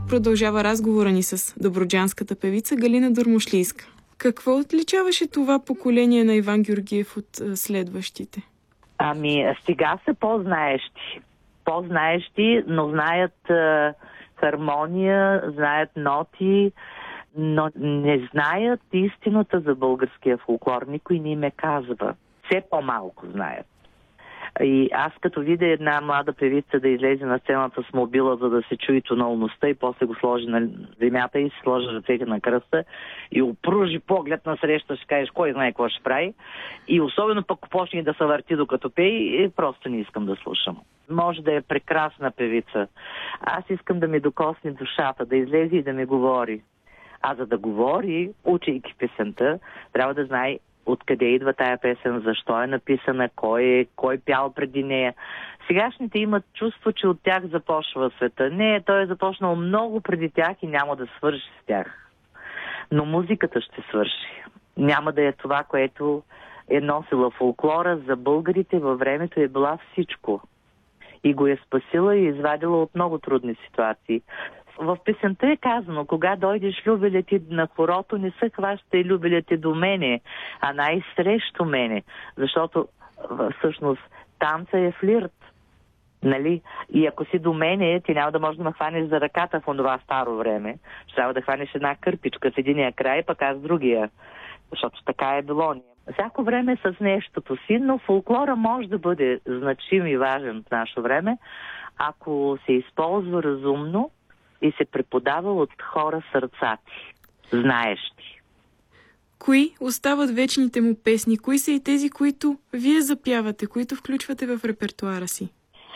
Продължава разговора ни с добруджанската певица Галина Дурмушлийска. Какво отличаваше това поколение на Иван Георгиев от следващите? Сега са по-знаещи. По-знаещи, но знаят хармония, знаят ноти, но не знаят истината за българския фолклор. Никой не им казва. Все по-малко знаят. И аз като видя една млада певица да излезе на сцената с мобила, за да се чуи тоналността и после го сложи на земята и се сложи ръцете на кръста и опружи поглед на среща, ще кажеш кой знае какво ще прави. И особено пък почне да се върти докато пее, просто не искам да слушам. Може да е прекрасна певица. Аз искам да ми докосне душата, да излезе и да ми говори. А за да говори, учейки песента, трябва да знае откъде идва тая песен, защо е написана, кой пял преди нея. Сегашните имат чувство, че от тях започва света. Не, той е започнал много преди тях и няма да свърши с тях. Но музиката ще свърши. Няма да е това, което е носила фолклора. За българите във времето е била всичко. И го е спасила и извадила от много трудни ситуации. В песента е казано, кога дойдеш любеля ти на хорото, не се хващай любеля ти до мене, а най-срещу мене. Защото всъщност танца е флирт. Нали? И ако си до мене, ти няма да можеш да ме хванеш за ръката в това старо време. Ще трябва да хванеш една кърпичка с единия край, пък аз другия. Защото така е било. Всяко време е с нещото си, но фолклора може да бъде значим и важен в наше време, ако се използва разумно и се преподава от хора сърцати, знаещи. Кои остават вечните му песни? Кои са и тези, които вие запявате, които включвате в репертуара си?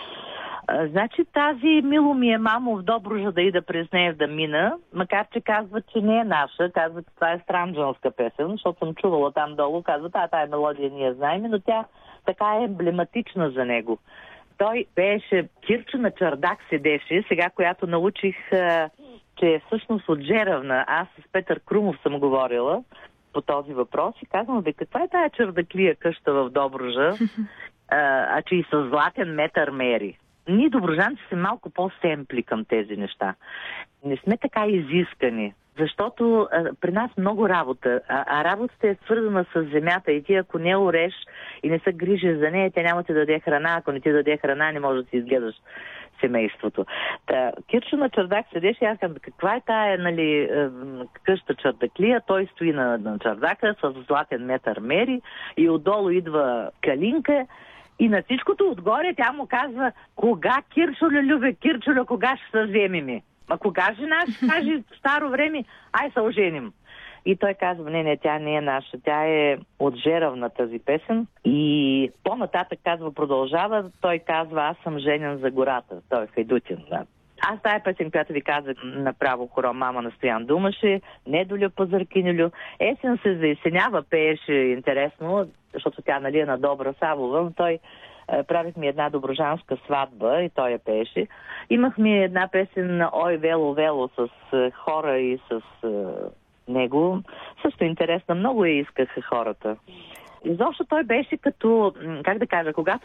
Значи тази "Мило ми е, мамо, в Добруджа да ида през нея да мина", макар че казват, че не е наша, казват, че това е странджанска песен, защото съм чувала там долу, казват, тая мелодия ние знаем, но тя така е емблематична за него. Той беше Кирчо на чардак седеше, сега която научих, че е всъщност от Жеравна. Аз с Петър Крумов съм говорила по този въпрос и казвам, каква е тая чардаклия къща в Добруджа, че и с златен метър мери. Ние, добруджанци, сме малко по-семпли към тези неща. Не сме така изискани, защото при нас много работа, а работата е свързана с земята и ти ако не ореш и не се грижиш за нея, тя няма ти даде храна. Ако не ти даде храна, не можеш да си изгледаш семейството. Кирчо на чардак седеше и аз казвам, каква е тая, къща чардаклия? Той стои на чардака с златен метър мери и отдолу идва Калинка. И на всичкото отгоре тя му казва, кога, Кирчолю, любе, Кирчолю, кога ще се вземем? Кога жена ще каже в старо време, ай се оженим. И той казва, не, тя не е наша, тя е от Жеравна тази песен. И по-нататък продължава, той казва, аз съм женен за гората. Той е хайдутин, да. Аз тая песен, която ви казах направо хором "Мама" на Стоян Думаше, "Недолю пазаркинолю", "Есен се заесенява", пееше интересно, защото тя е на Добра Савова, но той правихме една добружанска сватба и той я пееше. Имахме една песен "Ой, вело, вело" с хора и с него. Също интересна, много я искаха хората. Изобщо той беше като, когато